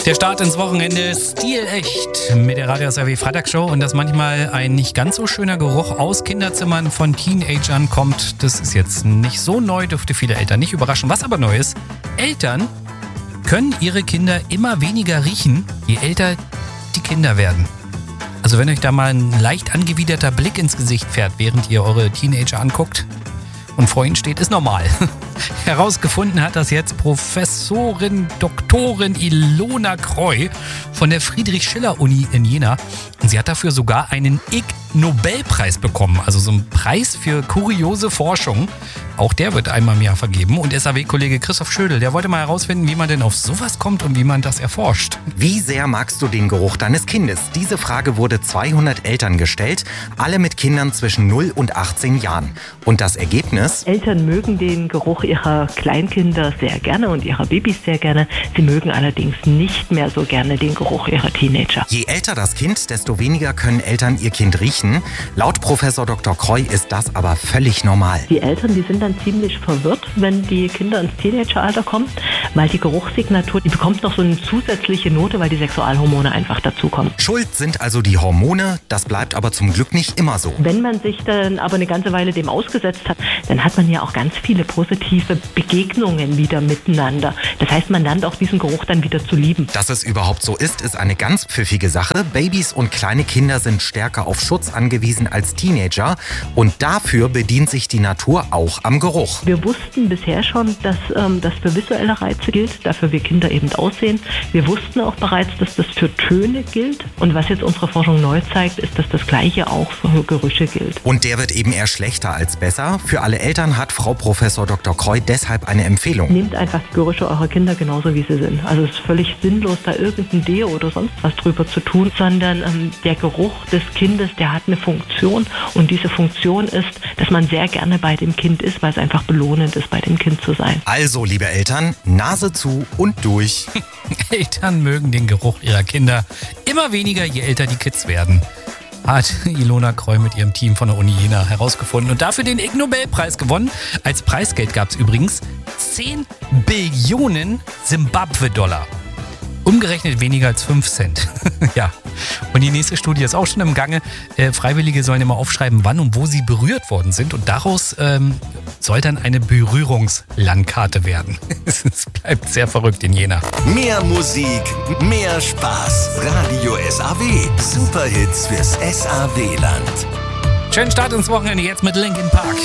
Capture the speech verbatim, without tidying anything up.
Der Start ins Wochenende stilecht mit der Radio S R W Freitagsshow und dass manchmal ein nicht ganz so schöner Geruch aus Kinderzimmern von Teenagern kommt, das ist jetzt nicht so neu, dürfte viele Eltern nicht überraschen. Was aber neu ist, Eltern können ihre Kinder immer weniger riechen, je älter die Kinder werden. Also wenn euch da mal ein leicht angewiderter Blick ins Gesicht fährt, während ihr eure Teenager anguckt und vor ihnen steht, ist normal. Herausgefunden hat das jetzt Professorin Doktorin Ilona Kreu von der Friedrich-Schiller-Uni in Jena. Und sie hat dafür sogar einen Ig Nobelpreis bekommen, also so einen Preis für kuriose Forschung. Auch der wird einmal im Jahr vergeben. Und S A W-Kollege Christoph Schödel, der wollte mal herausfinden, wie man denn auf sowas kommt und wie man das erforscht. Wie sehr magst du den Geruch deines Kindes? Diese Frage wurde zweihundert Eltern gestellt, alle mit Kindern zwischen null und achtzehn Jahren. Und das Ergebnis? Eltern mögen den Geruch ihrer Kleinkinder sehr gerne und ihrer Babys sehr gerne. Sie mögen allerdings nicht mehr so gerne den Geruch ihrer Teenager. Je älter das Kind, desto weniger können Eltern ihr Kind riechen. Laut Professor Doktor Kreu ist das aber völlig normal. Die Eltern, die sind dann ziemlich verwirrt, wenn die Kinder ins Teenageralter kommen, weil die Geruchssignatur, die bekommt noch so eine zusätzliche Note, weil die Sexualhormone einfach dazukommen. Schuld sind also die Hormone, das bleibt aber zum Glück nicht immer so. Wenn man sich dann aber eine ganze Weile dem ausgesetzt hat, dann hat man ja auch ganz viele positive Begegnungen wieder miteinander. Das heißt, man lernt auch diesen Geruch dann wieder zu lieben. Dass es überhaupt so ist, ist eine ganz pfiffige Sache. Babys und kleine Kinder sind stärker auf Schutz angewiesen als Teenager und dafür bedient sich die Natur auch am Geruch. Wir wussten bisher schon, dass ähm, das für visuelle Reize gilt, dafür wir Kinder eben aussehen. Wir wussten auch bereits, dass das für Töne gilt. Und was jetzt unsere Forschung neu zeigt, ist, dass das Gleiche auch für Gerüche gilt. Und der wird eben eher schlechter als besser. Für alle Eltern hat Frau Professor Doktor Kreu deshalb eine Empfehlung. Nehmt einfach die Gerüche eurer Kinder genauso, wie sie sind. Also es ist völlig sinnlos, da irgendein Deo oder sonst was drüber zu tun, sondern ähm, der Geruch des Kindes, der hat eine Funktion. Und diese Funktion ist, dass man sehr gerne bei dem Kind ist, weil es einfach belohnend ist, bei dem Kind zu sein. Also, liebe Eltern, Nase zu und durch. Eltern mögen den Geruch ihrer Kinder immer weniger, je älter die Kids werden. Hat Ilona Kreu mit ihrem Team von der Uni Jena herausgefunden und dafür den Ig Nobelpreis gewonnen. Als Preisgeld gab es übrigens zehn Billionen Simbabwe-Dollar. Umgerechnet weniger als fünf Cent. Ja. Und die nächste Studie ist auch schon im Gange. Äh, Freiwillige sollen immer aufschreiben, wann und wo sie berührt worden sind. Und daraus ähm, soll dann eine Berührungslandkarte werden. Es bleibt sehr verrückt in Jena. Mehr Musik, mehr Spaß. Radio S A W. Superhits fürs S A W-Land. Schönen Start ins Wochenende jetzt mit Linkin Park.